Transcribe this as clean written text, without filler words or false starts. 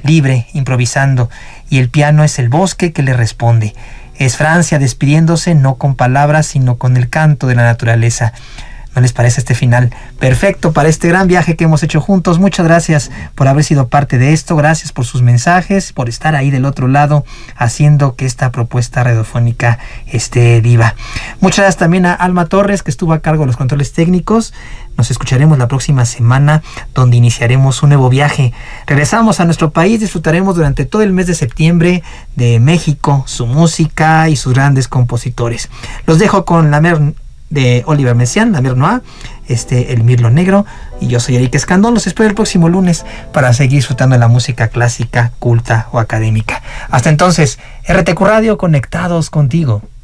libre, improvisando, y el piano es el bosque que le responde. Es Francia despidiéndose no con palabras, sino con el canto de la naturaleza. ¿No les parece este final perfecto para este gran viaje que hemos hecho juntos? Muchas gracias por haber sido parte de esto, gracias por sus mensajes, por estar ahí del otro lado, haciendo que esta propuesta radiofónica esté viva. Muchas gracias también a Alma Torres, que estuvo a cargo de los controles técnicos. Nos escucharemos la próxima semana, donde iniciaremos un nuevo viaje. Regresamos a nuestro país, disfrutaremos durante todo el mes de septiembre de México, su música y sus grandes compositores. Los dejo con La Mer de Oliver Messiaen, La Mer Noire, El Mirlo Negro, y yo soy Eric Escandón. Los espero el próximo lunes para seguir disfrutando de la música clásica, culta o académica. Hasta entonces, RTQ Radio, conectados contigo.